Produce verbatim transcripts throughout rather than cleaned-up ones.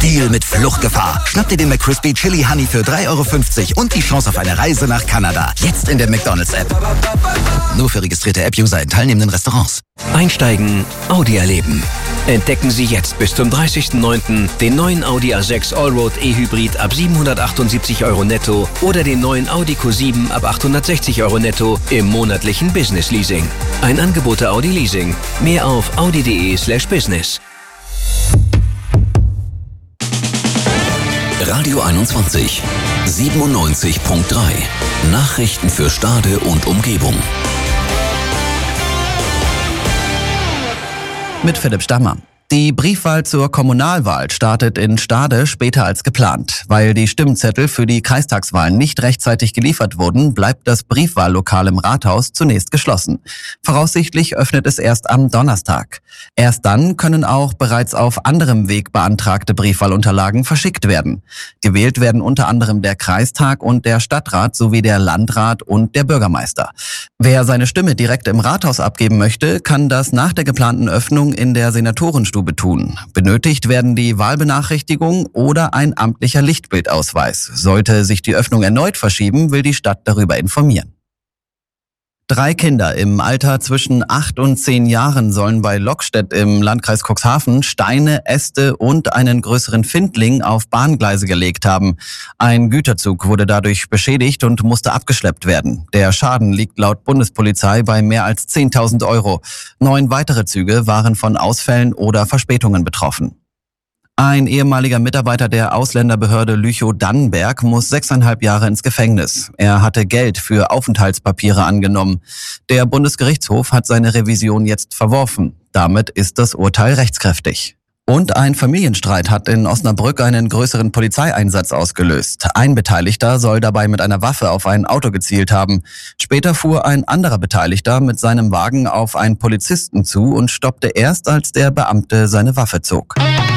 Deal mit Fluchtgefahr. Schnapp dir den McCrispy Chili Honey für drei Euro fünfzig und die Chance auf eine Reise nach Kanada. Jetzt in der McDonald's-App. Nur für registrierte App-User in teilnehmenden Restaurants. Einsteigen, Audi erleben. Entdecken Sie jetzt bis zum dreißigsten neunten den neuen Audi A sechs Allroad E-Hybrid ab siebenhundertachtundsiebzig Euro netto oder den neuen Audi Q sieben ab achthundertsechzig Euro netto im monatlichen Business Leasing. Ein Angebot der Audi Leasing. Mehr auf audi.de slash business. Radio einundzwanzig, siebenundneunzig Komma drei. Nachrichten für Stade und Umgebung. Mit Philipp Stammer. Die Briefwahl zur Kommunalwahl startet in Stade später als geplant. Weil die Stimmzettel für die Kreistagswahlen nicht rechtzeitig geliefert wurden, bleibt das Briefwahllokal im Rathaus zunächst geschlossen. Voraussichtlich öffnet es erst am Donnerstag. Erst dann können auch bereits auf anderem Weg beantragte Briefwahlunterlagen verschickt werden. Gewählt werden unter anderem der Kreistag und der Stadtrat sowie der Landrat und der Bürgermeister. Wer seine Stimme direkt im Rathaus abgeben möchte, kann das nach der geplanten Öffnung in der Senatorenstube tun. Benötigt werden die Wahlbenachrichtigung oder ein amtlicher Lichtbildausweis. Sollte sich die Öffnung erneut verschieben, will die Stadt darüber informieren. Drei Kinder im Alter zwischen acht und zehn Jahren sollen bei Lockstedt im Landkreis Cuxhaven Steine, Äste und einen größeren Findling auf Bahngleise gelegt haben. Ein Güterzug wurde dadurch beschädigt und musste abgeschleppt werden. Der Schaden liegt laut Bundespolizei bei mehr als zehntausend Euro. Neun weitere Züge waren von Ausfällen oder Verspätungen betroffen. Ein ehemaliger Mitarbeiter der Ausländerbehörde Lüchow-Dannenberg muss sechseinhalb Jahre ins Gefängnis. Er hatte Geld für Aufenthaltspapiere angenommen. Der Bundesgerichtshof hat seine Revision jetzt verworfen. Damit ist das Urteil rechtskräftig. Und ein Familienstreit hat in Osnabrück einen größeren Polizeieinsatz ausgelöst. Ein Beteiligter soll dabei mit einer Waffe auf ein Auto gezielt haben. Später fuhr ein anderer Beteiligter mit seinem Wagen auf einen Polizisten zu und stoppte erst, als der Beamte seine Waffe zog.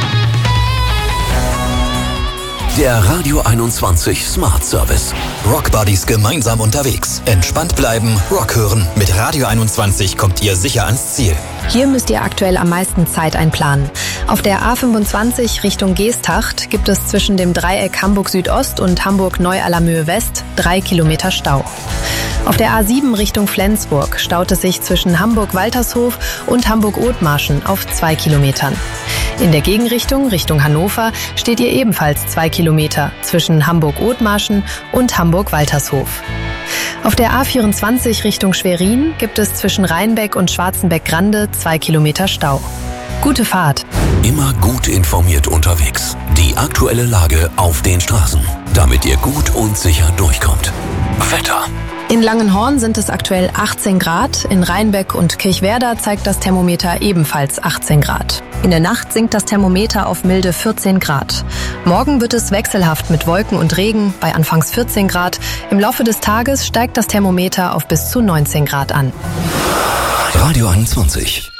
Der Radio einundzwanzig Smart Service. Rock Buddies gemeinsam unterwegs. Entspannt bleiben, Rock hören. Mit Radio einundzwanzig kommt ihr sicher ans Ziel. Hier müsst ihr aktuell am meisten Zeit einplanen. Auf der A fünfundzwanzig Richtung Geesthacht gibt es zwischen dem Dreieck Hamburg Südost und Hamburg Neu-Allermöhe West drei Kilometer Stau. Auf der A sieben Richtung Flensburg staut es sich zwischen Hamburg-Waltershof und Hamburg-Othmarschen auf zwei Kilometern. In der Gegenrichtung, Richtung Hannover, steht ihr ebenfalls zwei Kilometer zwischen Hamburg-Othmarschen und Hamburg-Waltershof. Auf der A vierundzwanzig Richtung Schwerin gibt es zwischen Rheinbeck und Schwarzenbeck-Grande zwei Kilometer Stau. Gute Fahrt! Immer gut informiert unterwegs. Die aktuelle Lage auf den Straßen, damit ihr gut und sicher durchkommt. Wetter. In Langenhorn sind es aktuell achtzehn Grad, in Rheinbeck und Kirchwerder zeigt das Thermometer ebenfalls achtzehn Grad. In der Nacht sinkt das Thermometer auf milde vierzehn Grad. Morgen wird es wechselhaft mit Wolken und Regen bei anfangs vierzehn Grad. Im Laufe des Tages steigt das Thermometer auf bis zu neunzehn Grad an. Radio einundzwanzig.